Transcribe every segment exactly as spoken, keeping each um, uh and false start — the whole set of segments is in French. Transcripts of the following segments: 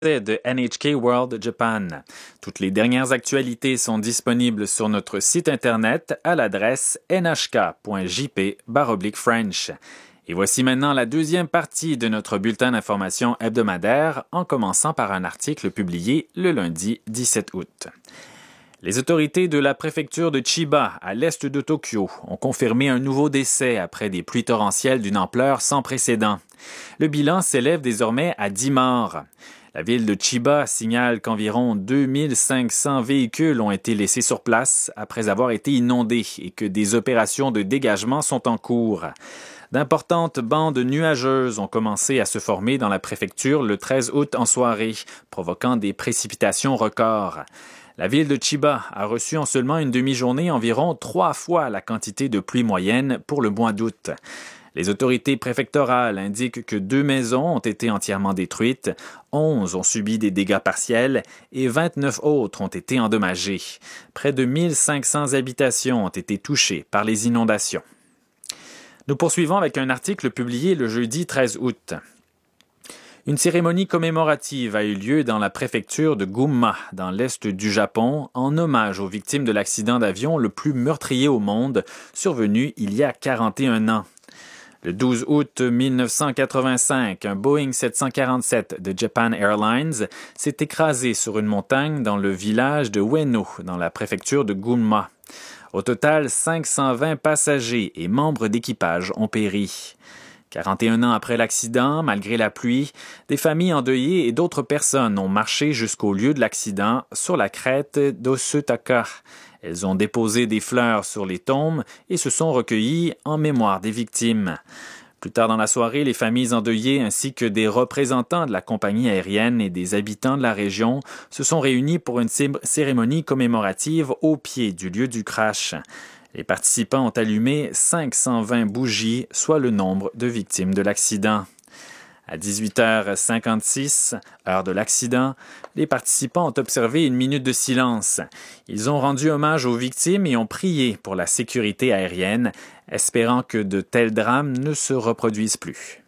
de N H K World Japan. Toutes les dernières actualités sont disponibles sur notre site internet à l'adresse n h k point j p slash french. Et voici maintenant la deuxième partie de notre bulletin d'information hebdomadaire, en commençant par un article publié le lundi dix-sept août. Les autorités de la préfecture de Chiba, à l'est de Tokyo, ont confirmé un nouveau décès après des pluies torrentielles d'une ampleur sans précédent. Le bilan s'élève désormais à dix morts. La ville de Chiba signale qu'environ deux mille cinq cents véhicules ont été laissés sur place après avoir été inondés et que des opérations de dégagement sont en cours. D'importantes bandes nuageuses ont commencé à se former dans la préfecture le treize août en soirée, provoquant des précipitations records. La ville de Chiba a reçu en seulement une demi-journée environ trois fois la quantité de pluie moyenne pour le mois d'août. Les autorités préfectorales indiquent que deux maisons ont été entièrement détruites, onze ont subi des dégâts partiels et vingt-neuf autres ont été endommagées. Près de mille cinq cents habitations ont été touchées par les inondations. Nous poursuivons avec un article publié le jeudi treize août. Une cérémonie commémorative a eu lieu dans la préfecture de Gunma, dans l'est du Japon, en hommage aux victimes de l'accident d'avion le plus meurtrier au monde, survenu il y a quarante et un ans. Le douze août mille neuf cent quatre-vingt-cinq, un Boeing sept cent quarante-sept de Japan Airlines s'est écrasé sur une montagne dans le village de Ueno, dans la préfecture de Gunma. Au total, cinq cent vingt passagers et membres d'équipage ont péri. quarante et un ans après l'accident, malgré la pluie, des familles endeuillées et d'autres personnes ont marché jusqu'au lieu de l'accident sur la crête d'Osutaka. Elles ont déposé des fleurs sur les tombes et se sont recueillies en mémoire des victimes. Plus tard dans la soirée, les familles endeuillées ainsi que des représentants de la compagnie aérienne et des habitants de la région se sont réunis pour une cérémonie commémorative au pied du lieu du crash. Les participants ont allumé cinq cent vingt bougies, soit le nombre de victimes de l'accident. À dix-huit heures cinquante-six, heure de l'accident, les participants ont observé une minute de silence. Ils ont rendu hommage aux victimes et ont prié pour la sécurité aérienne, espérant que de tels drames ne se reproduisent plus.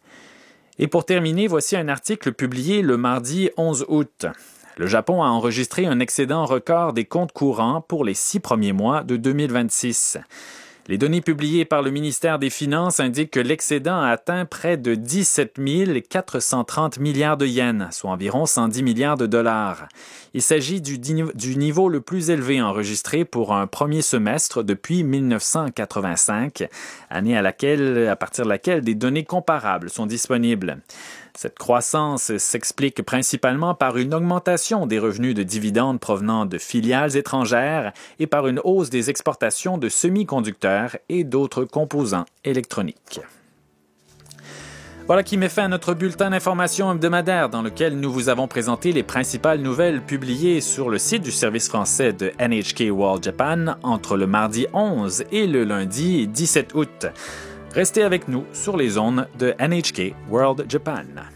Et pour terminer, voici un article publié le mardi onze août. Le Japon a enregistré un excédent record des comptes courants pour les six premiers mois de deux mille vingt-six. Les données publiées par le ministère des Finances indiquent que l'excédent a atteint près de dix-sept mille quatre cent trente milliards de yens, soit environ cent dix milliards de dollars. Il s'agit du, du niveau le plus élevé enregistré pour un premier semestre depuis mille neuf cent quatre-vingt-cinq, année à, laquelle, à partir de laquelle des données comparables sont disponibles. Cette croissance s'explique principalement par une augmentation des revenus de dividendes provenant de filiales étrangères et par une hausse des exportations de semi-conducteurs et d'autres composants électroniques. Voilà qui met fin à notre bulletin d'information hebdomadaire dans lequel nous vous avons présenté les principales nouvelles publiées sur le site du service français de N H K World Japan entre le mardi onze et le lundi dix-sept août. Restez avec nous sur les ondes de N H K World Japan.